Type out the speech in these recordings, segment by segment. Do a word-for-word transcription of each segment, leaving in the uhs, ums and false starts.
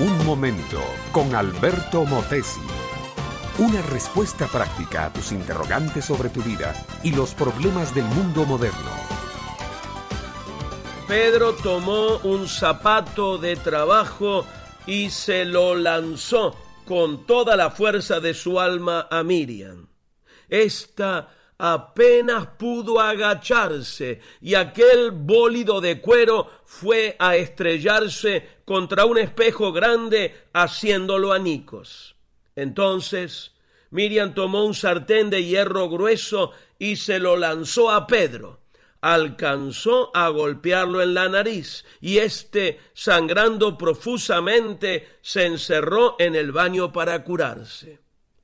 Un momento con Alberto Motesi. Una respuesta práctica a tus interrogantes sobre tu vida y los problemas del mundo moderno. Pedro tomó un zapato de trabajo y se lo lanzó con toda la fuerza de su alma a Miriam. Esta apenas pudo agacharse y aquel bólido de cuero fue a estrellarse contra un espejo grande, haciéndolo añicos. Entonces Miriam tomó un sartén de hierro grueso y se lo lanzó a Pedro. Alcanzó a golpearlo en la nariz y éste, sangrando profusamente, se encerró en el baño para curarse.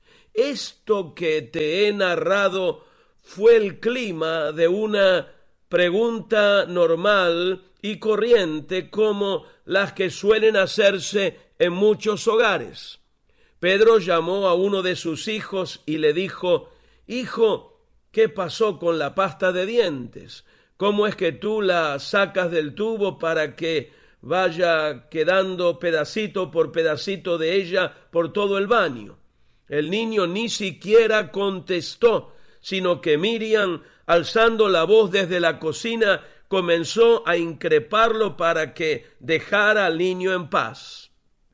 Esto que te he narrado fue el clima de una pregunta normal y corriente como las que suelen hacerse en muchos hogares. Pedro llamó a uno de sus hijos y le dijo: «Hijo, ¿qué pasó con la pasta de dientes? ¿Cómo es que tú la sacas del tubo para que vaya quedando pedacito por pedacito de ella por todo el baño?» El niño ni siquiera contestó, sino que Miriam, alzando la voz desde la cocina, comenzó a increparlo para que dejara al niño en paz.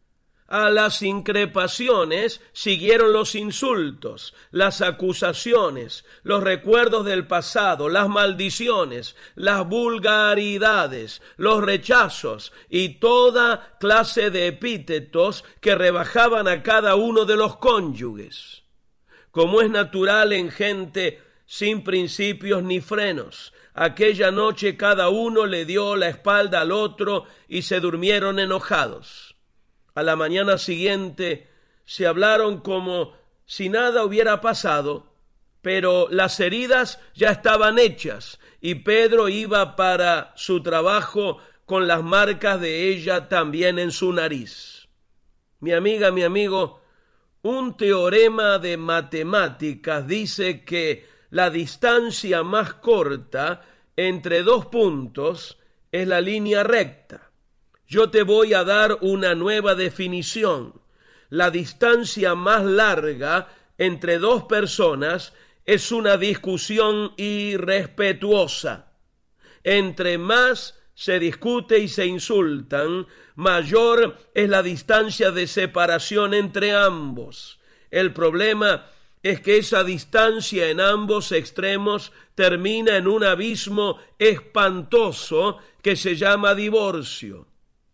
A las increpaciones siguieron los insultos, las acusaciones, los recuerdos del pasado, las maldiciones, las vulgaridades, los rechazos y toda clase de epítetos que rebajaban a cada uno de los cónyuges. Como es natural en gente sin principios ni frenos, aquella noche cada uno le dio la espalda al otro y se durmieron enojados. A la mañana siguiente se hablaron como si nada hubiera pasado, pero las heridas ya estaban hechas y Pedro iba para su trabajo con las marcas de ella también en su nariz. Mi amiga, mi amigo, un teorema de matemáticas dice que la distancia más corta entre dos puntos es la línea recta. Yo te voy a dar una nueva definición. La distancia más larga entre dos personas es una discusión irrespetuosa. Entre más se discute y se insultan, mayor es la distancia de separación entre ambos. El problema es que esa distancia en ambos extremos termina en un abismo espantoso que se llama divorcio.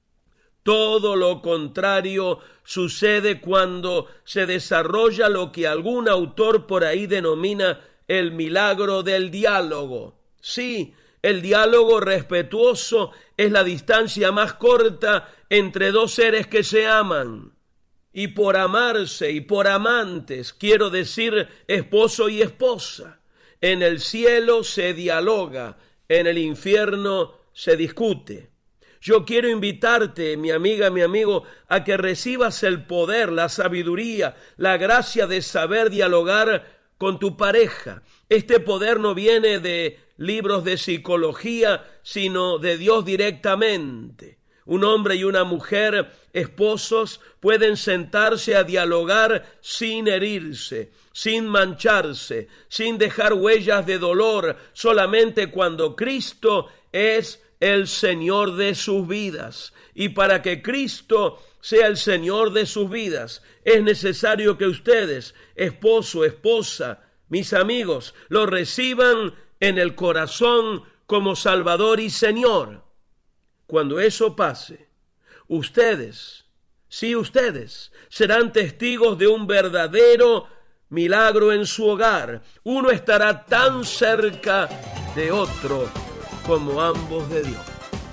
Todo lo contrario sucede cuando se desarrolla lo que algún autor por ahí denomina el milagro del diálogo. Sí, el diálogo respetuoso es la distancia más corta entre dos seres que se aman. Y por amarse y por amantes, quiero decir esposo y esposa. En el cielo se dialoga, en el infierno se discute. Yo quiero invitarte, mi amiga, mi amigo, a que recibas el poder, la sabiduría, la gracia de saber dialogar con tu pareja. Este poder no viene de libros de psicología, sino de Dios directamente. Un hombre y una mujer, esposos, pueden sentarse a dialogar sin herirse, sin mancharse, sin dejar huellas de dolor, solamente cuando Cristo es el Señor de sus vidas. Y para que Cristo sea el Señor de sus vidas, es necesario que ustedes, esposo, esposa, mis amigos, lo reciban en el corazón como Salvador y Señor. Cuando eso pase, ustedes, sí ustedes, serán testigos de un verdadero milagro en su hogar. Uno estará tan cerca de otro como ambos de Dios.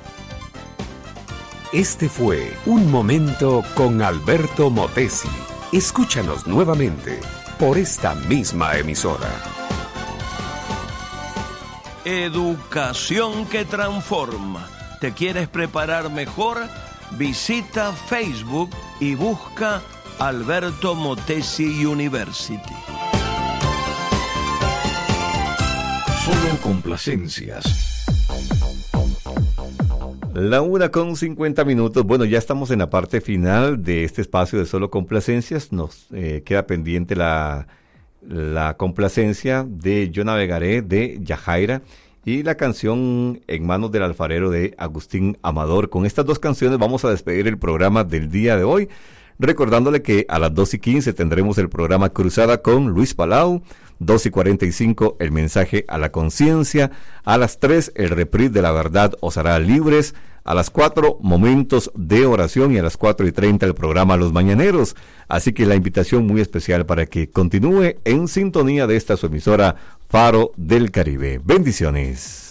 Este fue Un Momento con Alberto Motesi. Escúchanos nuevamente por esta misma emisora. Educación que transforma. ¿Te quieres preparar mejor? Visita Facebook y busca Alberto Motesi University. Solo complacencias. La una con cincuenta minutos. Bueno, ya estamos en la parte final de este espacio de Solo Complacencias. Nos eh, queda pendiente la, la complacencia de Yo Navegaré de Yajaira y la canción En Manos del Alfarero de Agustín Amador. Con estas dos canciones vamos a despedir el programa del día de hoy, recordándole que a las dos y quince tendremos el programa Cruzada con Luis Palau, dos y cuarenta y cinco el mensaje a la conciencia, a las tres el reprise de La Verdad os hará libres, a las cuatro momentos de oración y a las cuatro y treinta el programa Los Mañaneros. Así que la invitación muy especial para que continúe en sintonía de esta su emisora Faro del Caribe. Bendiciones.